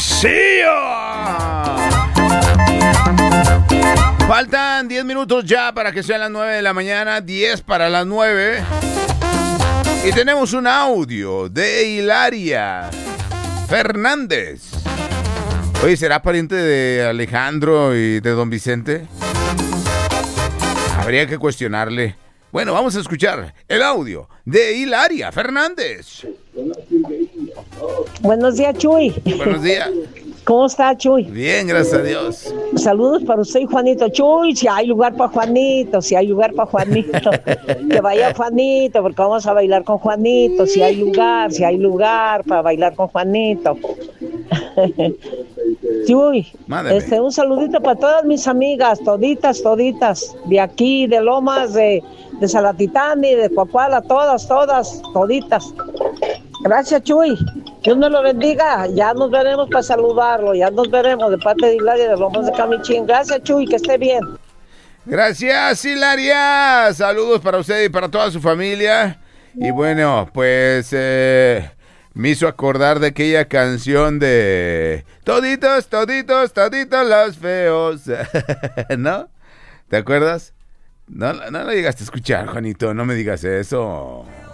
policía. Faltan 10 minutos ya para que sean las 9 de la mañana, 10 para las 9. Y tenemos un audio de Hilaria Fernández. Oye, ¿será pariente de Alejandro y de Don Vicente? Habría que cuestionarle. Bueno, vamos a escuchar el audio de Hilaria Fernández. Buenos días, Chuy. Buenos días. ¿Cómo está, Chuy? Bien, gracias a Dios. Saludos para usted y Juanito. Chuy, si hay lugar para Juanito, si hay lugar para Juanito. Que vaya Juanito, porque vamos a bailar con Juanito. Si hay lugar para bailar con Juanito. Chuy, un saludito para todas mis amigas, toditas, de aquí, de Lomas, de Salatitani, de Coacuala, todas, toditas. Gracias, Chuy. Dios me lo bendiga. Ya nos veremos para saludarlo. Ya nos veremos de parte de Hilaria de Lomas de Camichín. Gracias, Chuy. Que esté bien. Gracias, Hilaria. Saludos para usted y para toda su familia. Y bueno, pues me hizo acordar de aquella canción de Toditos los feos. ¿No? ¿Te acuerdas? No lo llegaste a escuchar, Juanito. No me digas eso.